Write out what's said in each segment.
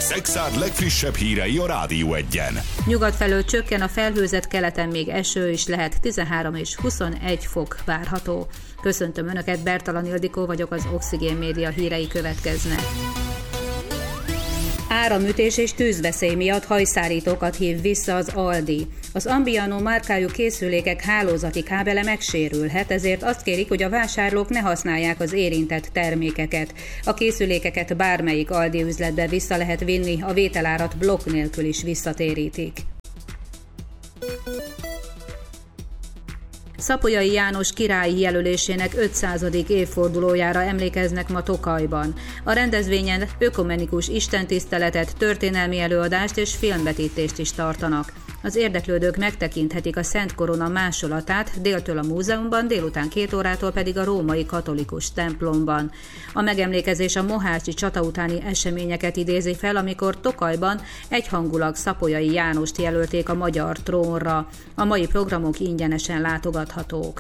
Szekszárd legfrissebb hírei a Rádió Egyen. Nyugat felől csökken a felhőzet, keleten még eső is lehet, 13 és 21 fok várható. Köszöntöm Önöket, Bertalan Ildikó vagyok, az Oxigén Média hírei következnek. Áramütés és tűzveszély miatt hajszárítókat hív vissza az Aldi. Az Ambiano márkájú készülékek hálózati kábele megsérülhet, ezért azt kérik, hogy a vásárlók ne használják az érintett termékeket. A készülékeket bármelyik Aldi üzletbe vissza lehet vinni, a vételárat blokk nélkül is visszatérítik. Szapolyai János királyi jelölésének 500. évfordulójára emlékeznek ma Tokajban. A rendezvényen ökumenikus istentiszteletet, történelmi előadást és filmvetítést is tartanak. Az érdeklődők megtekinthetik a Szent Korona másolatát déltől a múzeumban, délután 2 órától pedig a római katolikus templomban. A megemlékezés a mohácsi csata utáni eseményeket idézi fel, amikor Tokajban egyhangulag Szapolyai Jánost jelölték a magyar trónra. A mai programok ingyenesen látogathatók.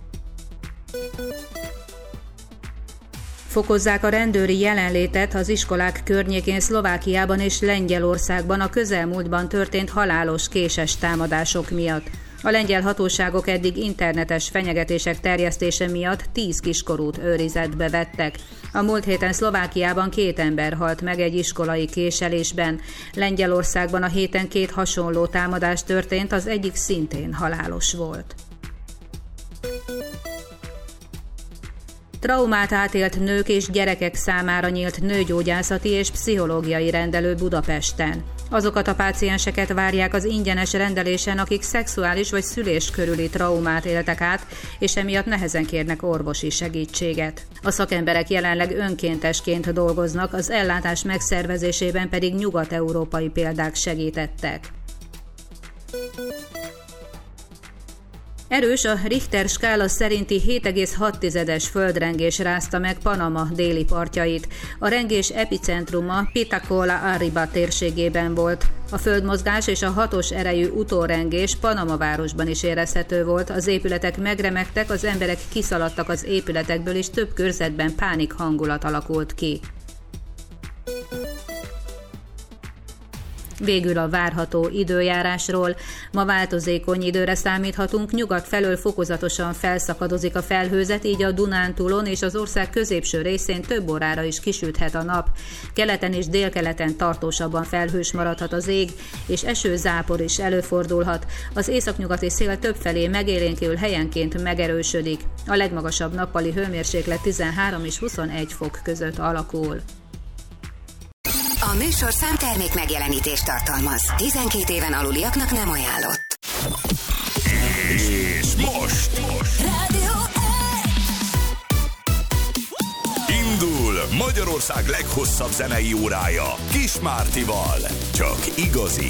Fokozzák a rendőri jelenlétet az iskolák környékén Szlovákiában és Lengyelországban a közelmúltban történt halálos késes támadások miatt. A lengyel hatóságok eddig internetes fenyegetések terjesztése miatt 10 kiskorút őrizetbe vettek. A múlt héten Szlovákiában 2 ember halt meg egy iskolai késelésben. Lengyelországban a héten 2 hasonló támadás történt, az egyik szintén halálos volt. Traumát átélt nők és gyerekek számára nyílt nőgyógyászati és pszichológiai rendelő Budapesten. Azokat a pácienseket várják az ingyenes rendelésen, akik szexuális vagy szülés körüli traumát éltek át, és emiatt nehezen kérnek orvosi segítséget. A szakemberek jelenleg önkéntesként dolgoznak, az ellátás megszervezésében pedig nyugat-európai példák segítettek. Erős, a Richter skála szerinti 7,6-es földrengés rázta meg Panama déli partjait. A rengés epicentruma Pitacula Arriba térségében volt. A földmozgás és a 6-os erejű utórengés Panama városban is érezhető volt. Az épületek megremegtek, az emberek kiszaladtak az épületekből, és több körzetben pánik hangulat alakult ki. Végül a várható időjárásról. Ma változékony időre számíthatunk, nyugat felől fokozatosan felszakadozik a felhőzet, így a Dunántúlon és az ország középső részén több órára is kisüthet a nap. Keleten és délkeleten tartósabban felhős maradhat az ég, és esőzápor is előfordulhat. Az északnyugati szél többfelé megélénkül, helyenként megerősödik. A legmagasabb nappali hőmérséklet 13 és 21 fok között alakul. A műsorszám termék megjelenítést tartalmaz. 12 éven aluliaknak nem ajánlott. És most Rádió indul Magyarország leghosszabb zenei órája Kis Mártival. Csak igazi